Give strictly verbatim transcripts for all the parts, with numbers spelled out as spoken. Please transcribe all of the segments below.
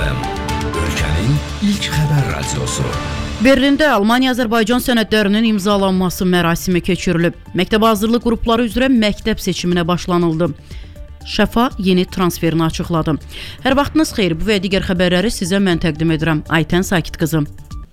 F M, ölkənin ilk xəbər radiosu. Berlində Almaniya-Azərbaycan sənədlərinin imzalanması mərasimi keçirilib. Məktəb hazırlıq qrupları üzrə məktəb seçiminə başlanıldı. Şəfa yeni transferini açıqladı. Hər vaxtınız xeyir, bu və digər xəbərləri sizə mən təqdim edirəm. Aytən Sakit qızım.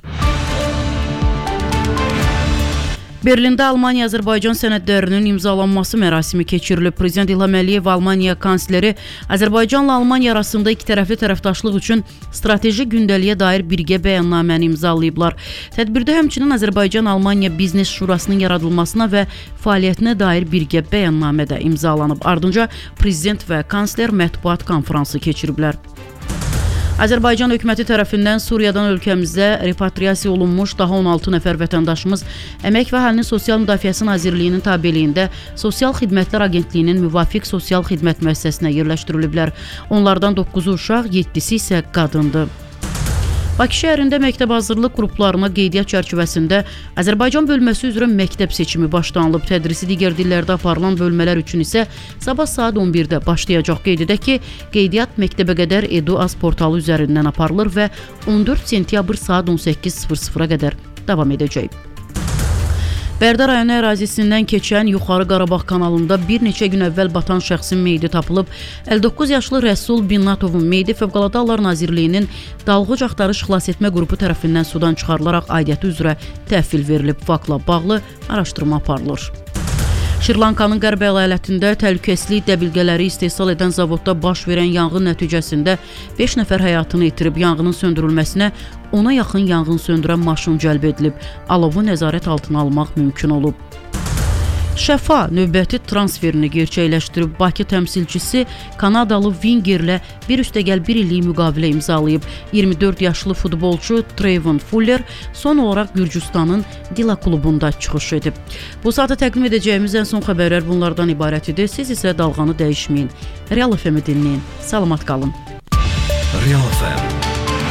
Berlində Almaniya-Azərbaycan sənədlərinin imzalanması mərasimi keçirilib. Prezident İlham Əliyev, Almaniya kansleri Azərbaycanla Almaniya arasında iki tərəfli tərəfdaşlıq üçün strateji gündəliyə dair birgə bəyannaməni imzalayıblar. Tədbirdə həmçinin Azərbaycan-Almaniya Biznes Şurasının yaradılmasına və fəaliyyətinə dair birgə bəyannamə də imzalanıb. Ardınca prezident və kansler mətbuat konfransı keçiriblər. Azərbaycan hökuməti tərəfindən Suriyadan ölkəmizdə repatriasiya olunmuş daha on altı nəfər vətəndaşımız Əmək və Əhalinin Sosial Müdafiəsi Nazirliyinin tabeliyində Sosial Xidmətlər Agentliyinin müvafiq sosial xidmət müəssisəsinə yerləşdiriliblər. Onlardan doqquzu uşaq, yeddisi isə qadındır. Bakı şəhərində məktəb hazırlıq qruplarına qeydiyyat çərçivəsində Azərbaycan bölməsi üzrə məktəb seçimi başlanılıb. Tədrisi digər dillərdə aparılan bölmələr üçün isə sabah saat on birdə başlayacaq. Qeyd edək ki, qeydiyyat məktəbə qədər Edu.az portalı üzərindən aparılır və on dörd sentyabr saat on səkkiz sıfır sıfıra qədər davam edəcək. Bərdə rayonu ərazisindən keçən Yuxarı Qarabağ kanalında bir neçə gün əvvəl batan şəxsin meyidi tapılıb. əlli doqquz yaşlı Rəsul Binnatovun meyidi Fövqəladə Hallar Nazirliyinin Dalğıc Axtarış Xilasetmə qrupu tərəfindən sudan çıxarılaraq aidiyyəti üzrə təhvil verilib. Faktla bağlı araşdırma aparılır. Şirlankanın qərb əyalətində təhlükəsizlik dəbilqələri istehsal edən zavodda baş verən yanğın nəticəsində beş nəfər həyatını itirib. Yanğının söndürülməsinə ona yaxın yanğın söndürən maşın cəlb edilib. Alovu nəzarət altına almaq mümkün olub. Şəfa növbəti transferini gerçəkləşdirib. Bakı təmsilçisi Kanadalı Vingerlə bir üstəgəl bir illik müqavilə imzalayıb. iyirmi dörd yaşlı futbolçu Trayvon Fuller son olaraq Gürcüstanın Dila klubunda çıxış edib. Bu saata təqdim edəcəyimiz ən son xəbərlər bunlardan ibarət idi. Siz isə dalğanı dəyişməyin. Real F M-i dinləyin. Salamat qalın. Real F M